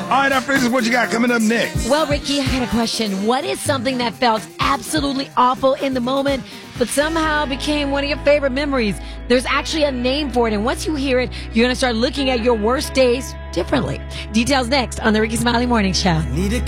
right, our friends, what you got coming up next? Well, Ricky, I got a question. What is something that felt absolutely awful in the moment, but somehow became one of your favorite memories? There's actually a name for it, and once you hear it, you're going to start looking at your worst days differently. Details next on the Ricky Smiley Morning Show.